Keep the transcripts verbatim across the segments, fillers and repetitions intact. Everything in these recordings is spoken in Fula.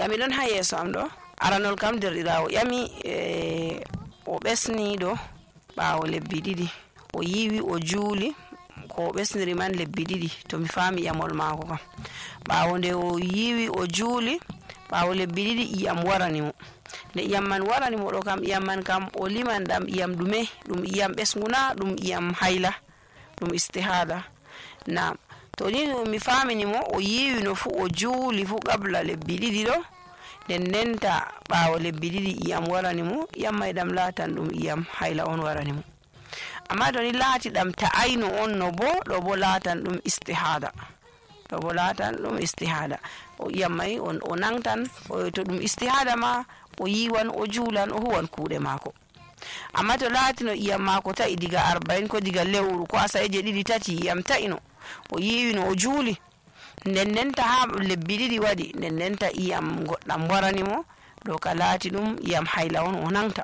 yami ɗon ha yeeso am ɗo aranol kam derɗirawo yami e o ɓesni ɗo ɓawo lebbi ɗiɗi o yiwi o juuli ko o ɓesniri man lebbi ɗiɗi to mi faami yamol maako kam ɓawo nde o yiwi o juuli ɓawo lebbi ɗiɗi iyam warani mo nde iyam man warani mo ɗo kam iyam man kam o liman ɗam iyam ɗume ɗum iyam ɓesguna ɗum iyam hayla ɗum istihada nam to ni mi famini mo o yiwi no fu o juuli fu qabla lebbi ɗiɗi ɗo nden ndenta ɓawo lebbi ɗiɗi iyam warani mo iyam may ɗam laatan ɗum iyam hayla on warani mo amma to ni laati ɗam ta'ayno on no bo ɗo bo laatan ɗum istihada ɗo bo laatan ɗum istihada o iyam may on o nangtan to ɗum istihada ma o yiwan o juulan o huwan kuuɗe maako amma to laati no iyam maako ta'i diga arba'in ko diga lewru ko asaeje ɗiɗi tati iyam ta'ino o yiwino o juuli nden ndenta ha lebbi ɗiɗi waɗi nden ndenta iyam goɗɗam warani mo ɗo ka laati ɗum iyam hayla on o nangta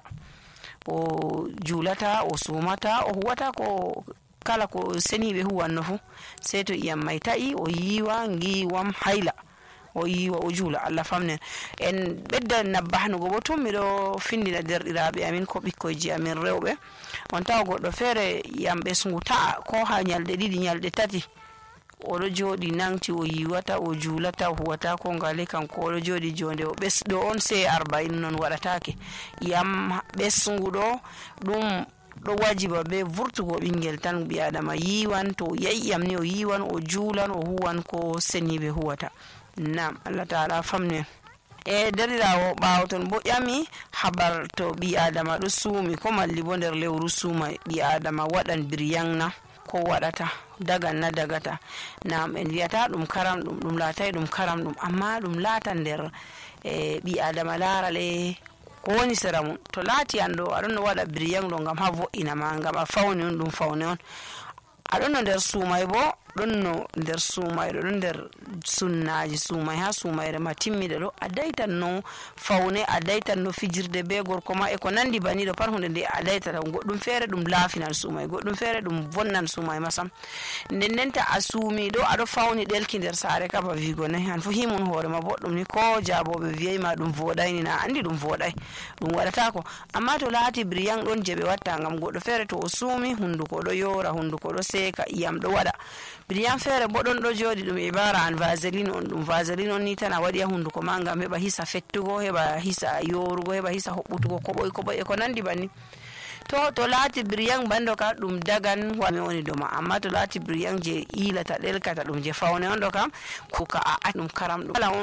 o juulata o sumata o huwata ko kala ko seniɓe huwanno fu sei to iyam may ta'i o yiwa ngiwam hayla o yiwa o juula Allah famnen en ɓedda nabbahnugo bo tun miɗo findina derɗiraɓe amin ko ɓikkoyji amin rewɓe on tawa goɗɗo feere iyam ɓesngu ta'a ko ha ñalɗe ɗiɗi ñalɗe tati oɗo jooɗi nangti o yiwata o juulata o huwata ko ngale kanko oɗo jooɗi jonde o ɓesɗo on sei arba'in non waɗatake iyam ɓesngu ɗo ɗum ɗo wajiba be vurtugo ɓingel tan ɓi adama yiwan to yayi iyam ni o yiwan o juulan o huwan ko seniɓe huwata nam Allah taala famnen e derɗirawo ɓawo ton bo ƴami habar to ɓi adama ɗo suumi ko malli bo nder lewru suuma ɓi adama waɗan biryangna ko waɗata dagan na dagata nam en wiyata ɗum karam ɗum ɗum laatay ɗum karam ɗum amma ɗum laatan nder e ɓi adama laarale ko woni sera mum to laati an ɗo aɗon no waɗa biryang ɗo ngam ha vo'ina ma ngam a fawni on ɗum fawne on aɗon no nder suumay bo ɗon no nder suumayɗo ɗon nder sunnaji suumay ha suumayre ma timmiɗe ɗo a daytan no fawne a daytan no fijirde be gorko ma e ko nandi baniɗo pat hunde nde a daytata goɗɗum feere ɗum laafinan suumay goɗɗum feere ɗum vonnan suumay masam nden ndenta a suumi ɗo aɗo fawni ɗelki nder saare kaba wigo nayi an fu himun hoorema boɗɗum ni ko jaaboɓe wiyayma ɗum voɗayni na andi ɗum voɗay ɗum waɗatako amma to laati briyang ɗon je ɓe watta ngam goɗɗo feere to o suumi hunduko ɗo yoora hunduko ɗo seeka iyam ɗo waɗa briyang feere bo ɗon ɗo jooɗi ɗum ibara an vaseline on ɗum vaseline on ni tan a waɗi ha hunduko ma ngam heɓa hisa fettugo heɓa hisa yorugo heɓa hisa hoɓɓutugo koɓoy koɓoy e ko nandi banni to to laati briyang bando ka ɗum dagan wami woni doma amma to laati briyang je ilata ɗelkata ɗum je fawne on ɗo kam kuka a ɗum karam ɗum kala on